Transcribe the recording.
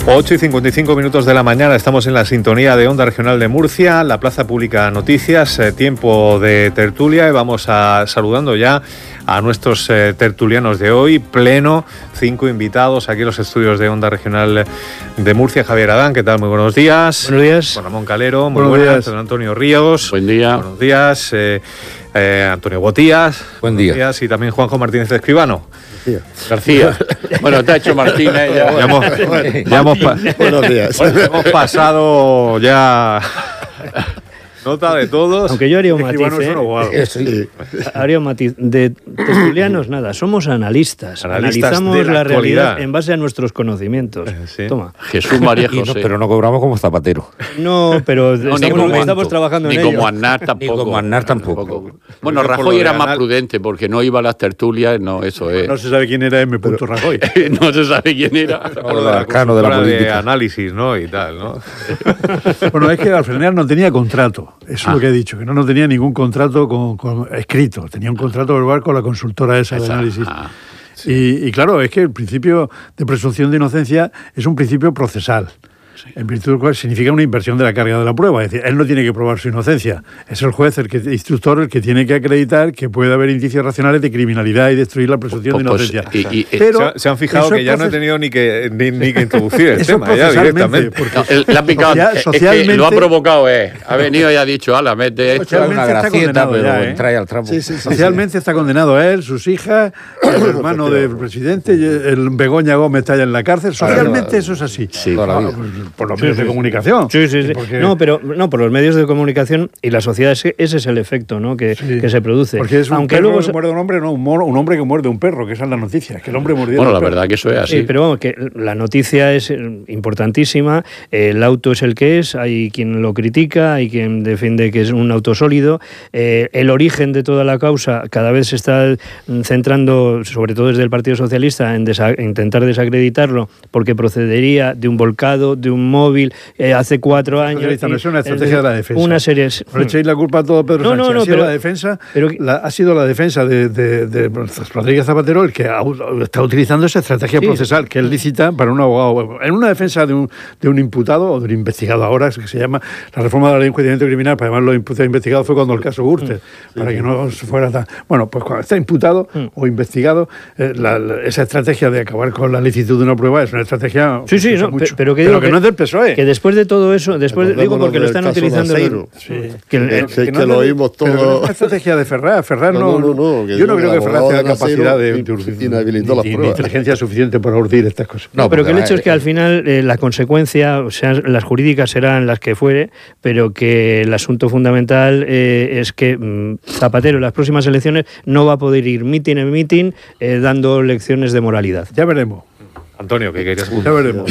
8:55 de la mañana, estamos en la sintonía de Onda Regional de Murcia, la Plaza Pública Noticias, tiempo de tertulia, y vamos saludando ya a nuestros tertulianos de hoy, pleno, 5 invitados aquí en los estudios de Onda Regional de Murcia. Javier Adán, ¿qué tal? Muy buenos días. Buenos días. Juan Ramón Calero, muy buenas. Don Antonio Ríos. Buen día. Buenos días. Antonio Botías. Buen día. Buenos días. Y también Juanjo Martínez Escribano. García. Bueno, te ha hecho Martínez. Buenos días. Hemos pasado ya nota de todos. Aunque yo haría un matiz, haría un matiz. De tertulianos, nada, somos analistas. Analizamos la realidad en base a nuestros conocimientos. Sí. Toma. Jesús María José. Pero no cobramos como Zapatero. No, pero estamos trabajando en ello. Ni como Aznar tampoco. Ni como Aznar tampoco. Bueno, Rajoy era más prudente porque no iba a las tertulias, no, eso es. No se sabe quién era M. Rajoy. No se sabe quién era. De la política. De análisis, ¿no? Y tal, ¿no? Bueno, es que Alfrener no tenía contrato. Eso es lo que he dicho, que no tenía ningún contrato escrito. Tenía un contrato verbal con la consultora esa de análisis. Sí. Y claro, es que el principio de presunción de inocencia es un principio procesal. Sí. En virtud del cual significa una inversión de la carga de la prueba. Es decir, él no tiene que probar su inocencia. Es el juez, instructor, el que tiene que acreditar que puede haber indicios racionales de criminalidad y destruir la presunción de inocencia. Pero se han fijado que ya no he tenido ni que introducir el tema ya directamente. La ha picado, socialmente, es que lo ha provocado, ha venido y ha dicho, ala, mete esto. Es una gracieta, pero trae al tramo. Socialmente está condenado él, sus hijas, el hermano del presidente, el Begoña Gómez está ya en la cárcel. Socialmente eso es así. Sí. Por los medios de comunicación. Sí. No, pero no, por los medios de comunicación y la sociedad, ese es el efecto, ¿no? que se produce. Porque es un perro que muerde a un hombre, no un hombre que muerde a un perro, que esa es la noticia, es que el hombre mordió a un perro. Bueno, la verdad que eso es así. Sí, pero vamos, que la noticia es importantísima, el auto es el que es, hay quien lo critica, hay quien defiende que es un auto sólido, el origen de toda la causa cada vez se está centrando, sobre todo desde el Partido Socialista, en intentar desacreditarlo, porque procedería de un volcado, de un móvil hace 4 años. No es una estrategia de la defensa. Una serie. No le echéis la culpa a todo Pedro Sánchez. No, pero la defensa, ha sido la defensa de Rodríguez Zapatero el que está utilizando esa estrategia procesal que es lícita para un abogado. En una defensa de un imputado o de un investigado, ahora es que se llama la reforma de la ley de enjuiciamiento criminal, para llamarlo imputado e investigado, fue cuando el caso Gürtel, para que no fuera tan... Bueno, pues cuando está imputado o investigado, esa estrategia de acabar con la licitud de una prueba es una estrategia... pero que no es del PSOE. Que después de todo eso, digo porque lo están utilizando... Que lo oímos todo... Pero no es una estrategia de Ferraz. Ferraz no... Yo no creo que Ferraz tenga capacidad de inteligencia suficiente para urdir estas cosas. No, pero que el hecho es que al final la consecuencia, o sea, las jurídicas serán las que fuere, pero que el asunto fundamental es que Zapatero en las próximas elecciones no va a poder ir mitin en mitin dando lecciones de moralidad. Ya veremos. Antonio, ¿qué querías? Ya veremos.